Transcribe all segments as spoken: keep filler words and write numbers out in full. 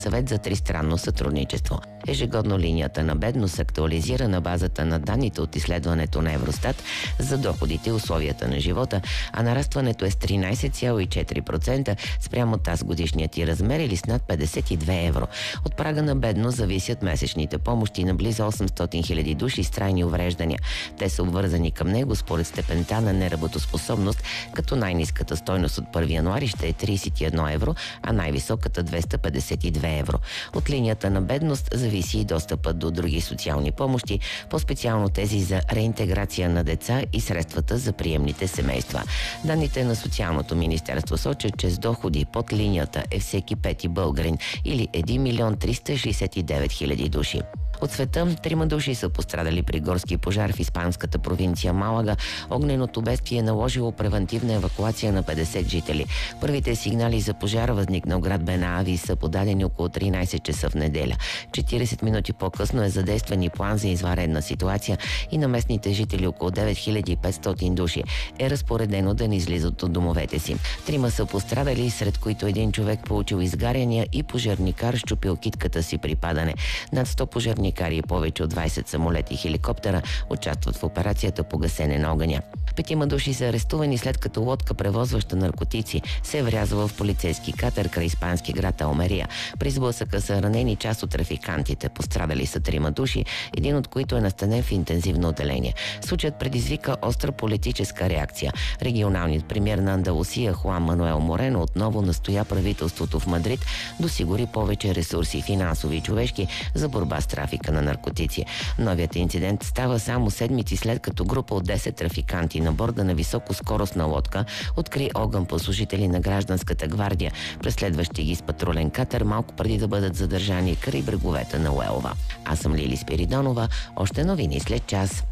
Съвет за тристранно сътрудничество. Ежегодно линията на бедност се актуализира на базата на данните от изследването на Евростат за доходите и условията на живота, а нарастването е с тринайсет цяло и четири процента спрямо тази годишният и размер или с над петдесет и две евро. От прага на бедност зависят месечните помощи на близо осемстотин хиляди души с трайни увреждания. Те са обвързани към него според степента на неработоспособност, като най-ниската стойност от първи януари ще е трийсет и едно евро, а най-високата двеста петдесет и две евро. От линията на бедност зависи и достъпът до други социални помощи, по-специално тези за реинтеграция на деца и средствата за приемните семейства. Данните на Социалното министерство сочат, че с доходи под линията е всеки пети българин или един милион триста шейсет и девет хиляди души. От света трима души са пострадали при горски пожар в испанската провинция Малага. Огненото бедствие е наложило превантивна евакуация на петдесет жители. Първите сигнали за пожара, възникнал град Бенаави, са подадени около тринайсет часа в неделя. четирийсет минути по-късно е задействан и план за извънредна ситуация и на местните жители, около девет хиляди и петстотин души, е разпоредено да не излизат от домовете си. Трима са пострадали, сред които един човек получил изгаряния и пожарникар счупил китката си при падане. Над сто пожарникари и повече от двайсет самолети и хеликоптера участват в операцията по гасене на огъня. Петима души са арестувани след като лодка, превозваща наркотици, се е врязала в полицейски катер край испански град Алмерия. При сблъсъка са ранени част от трафикантите. Пострадали са трима души, един от които е настанен в интензивно отделение. Случаят предизвика остра политическа реакция. Регионалният премиер на Андалусия Хуан Мануел Морено отново настоя правителството в Мадрид да осигури повече ресурси, финансови и човешки, за борба с трафика на наркотици. Новият инцидент става само седмици след като група от десет трафиканти на борда на високоскоростна лодка откри огън по служители на гражданската гвардия, преследващи ги с патрулен катер малко преди да бъдат задържани край бреговете на Уелва. Аз съм Лили Спиридонова. Още новини след час.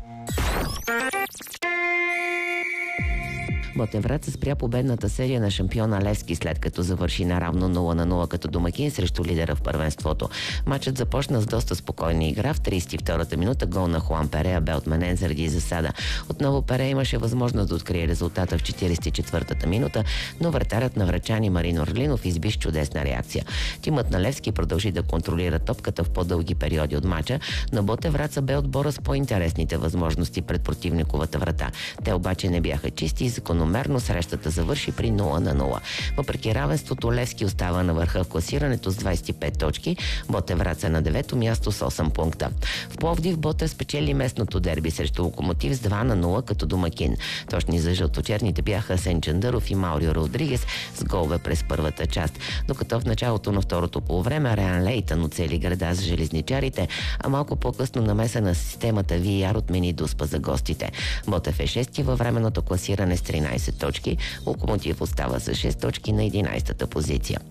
Ботевград се спря победната серия на шампиона Левски, след като завърши наравно нула на нула като домакин срещу лидера в първенството. Матчът започна с доста спокойна игра. В трийсет и втората минута гол на Хуан Перея бе отменен заради засада. Отново Перея имаше възможност да открие резултата в четирийсет и четвъртата минута, но вратарят на врачани Марин Орлинов изби с чудесна реакция. Тимът на Левски продължи да контролира топката в по-дълги периоди от матча, но Ботевград бе отбора с по-интересните възможности пред противниковата врата. Те обаче не бяха чисти и закономерно срещата завърши при нула на нула. Въпреки равенството, Левски остава на върха в класирането с двайсет и пет точки, Ботевград е на девето място с осем пункта. В Пловдив Ботев спечели местното дерби срещу Локомотив с два на нула като домакин. Точни за жълточерните бяха Асен Чандъров и Маурио Родригес с голове през първата част, докато в началото на второто полувреме Реан Лейтън оцели града с железничарите, а малко по-късно намеса на системата ви ар отмени дуспа за гостите. Ботев е шести във временното класиране с тринайсет точки, Локомотив остава с шест точки на единайсета позиция.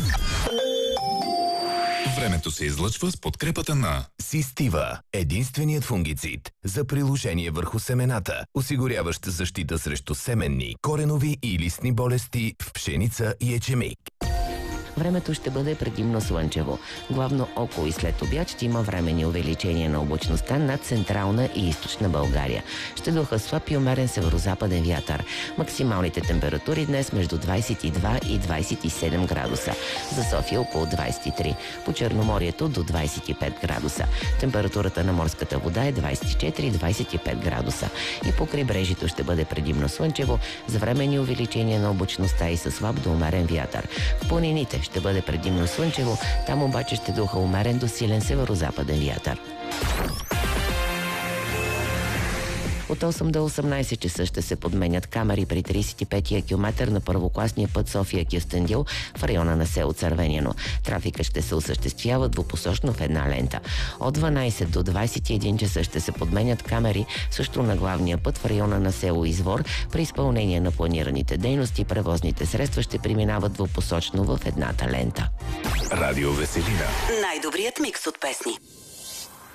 Времето се излъчва с подкрепата на Систива, единственият фунгицид за приложение върху семената, осигуряващ защита срещу семенни, коренови и листни болести в пшеница и ечемик. Времето ще бъде предимно слънчево. Главно около и след обяд ще има временни увеличения на облачността над централна и източна България. Ще духа слаб и умерен северозападен вятър. Максималните температури днес между двайсет и два и двайсет и седем градуса. За София около двайсет и три. По Черноморието до двайсет и пет градуса. Температурата на морската вода е двайсет и четири до двайсет и пет градуса. И по крайбрежието ще бъде предимно слънчево, с временни увеличения на облачността и със слаб до умерен вятър. В планините ще бъде предимно слънчево, там обаче ще духа умерен до силен северозападен вятър. От осем до осемнайсет часа ще се подменят камери при трийсет и петия километър на първокласния път София-Кюстендил в района на село Цървеняно. Трафика ще се осъществява двупосочно в една лента. От дванайсет до двайсет и един часа ще се подменят камери също на главния път в района на село Извор. При изпълнение на планираните дейности превозните средства ще преминават двупосочно в едната лента. Радио Веселина. Най-добрият микс от песни.